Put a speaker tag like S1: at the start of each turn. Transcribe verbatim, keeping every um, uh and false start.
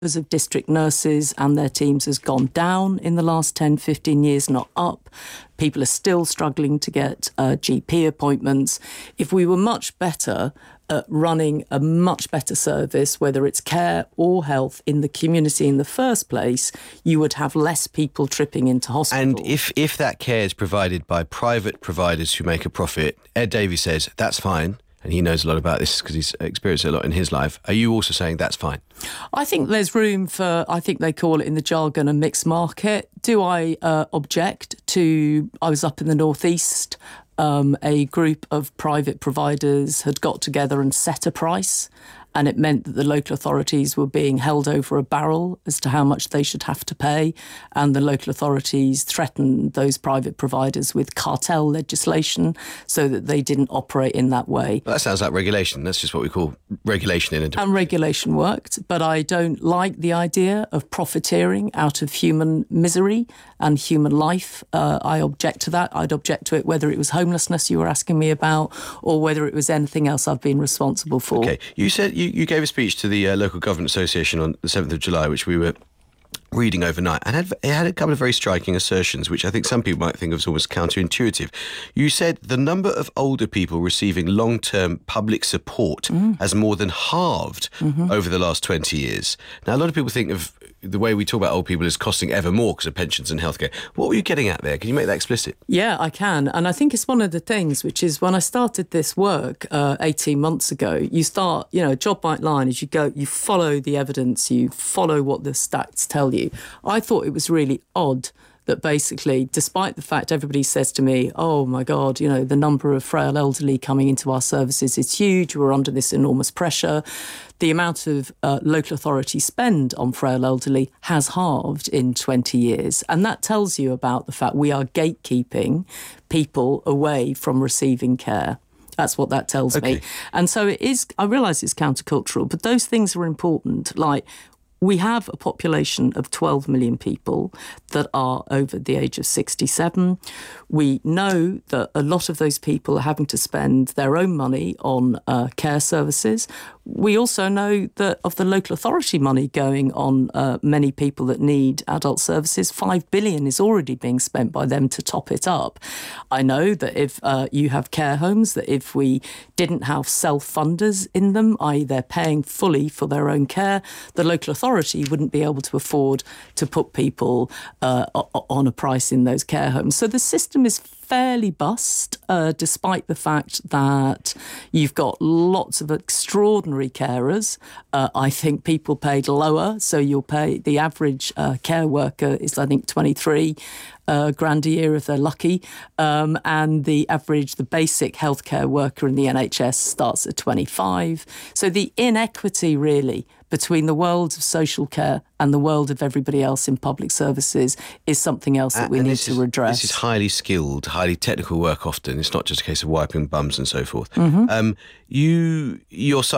S1: of district nurses and their teams has gone down in the last ten, fifteen years, not up. People are still struggling to get uh, G P appointments. If we were much better at running a much better service, whether it's care or health, in the community in the first place, you would have less people tripping into hospital.
S2: And if, if that care is provided by private providers who make a profit, Ed Davey says that's fine, and he knows a lot about this because he's experienced it a lot in his life. Are you also saying that's fine?
S1: I think there's room for, I think they call it in the jargon, a mixed market. Do I uh, object to, I was up in the northeast, um, a group of private providers had got together and set a price, and it meant that the local authorities were being held over a barrel as to how much they should have to pay, and the local authorities threatened those private providers with cartel legislation so that they didn't operate in that way.
S2: Well, that sounds like regulation. That's just what we call regulation in a
S1: And regulation worked, but I don't like the idea of profiteering out of human misery and human life. Uh, I object to that. I'd object to it whether it was homelessness you were asking me about or whether it was anything else I've been responsible for.
S2: Okay, you said you, you gave a speech to the uh, Local Government Association on the seventh of July, which we were reading overnight, and had, it had a couple of very striking assertions, which I think some people might think of as almost counterintuitive. You said the number of older people receiving long-term public support mm. has more than halved mm-hmm. over the last twenty years. Now, a lot of people think of the way we talk about old people as costing ever more because of pensions and healthcare. What were you getting at there? Can you make that explicit?
S1: Yeah, I can. And I think it's one of the things, which is when I started this work uh, eighteen months ago, you start, you know, job like line is you go, you follow the evidence, you follow what the stats tell you. I thought it was really odd that basically, despite the fact everybody says to me, oh my God, you know, the number of frail elderly coming into our services is huge, we're under this enormous pressure, the amount of uh, local authority spend on frail elderly has halved in twenty years. And that tells you about the fact we are gatekeeping people away from receiving care. That's what that tells
S2: okay.
S1: me. And so it is, I realise it's countercultural, but those things are important. Like, we have a population of twelve million people that are over the age of sixty-seven. We know that a lot of those people are having to spend their own money on uh, care services. We also know that of the local authority money going on uh, many people that need adult services, five billion is already being spent by them to top it up. I know that if uh, you have care homes, that if we didn't have self-funders in them, that is they're paying fully for their own care, the local authority wouldn't be able to afford to put people uh, on a price in those care homes. So the system is fairly bust, uh, despite the fact that you've got lots of extraordinary carers. Uh, I think people paid lower, so you'll pay, the average uh, care worker is, I think, twenty-three uh, grand a year if they're lucky, um, and the average, the basic healthcare worker in the N H S starts at twenty-five. So the inequity, really, between the world of social care and the world of everybody else in public services is something else that we
S2: and
S1: need
S2: this
S1: to
S2: is,
S1: redress.
S2: This is highly skilled, highly technical work often. It's not just a case of wiping bums and so forth.
S1: Mm-hmm.
S2: Um, you, your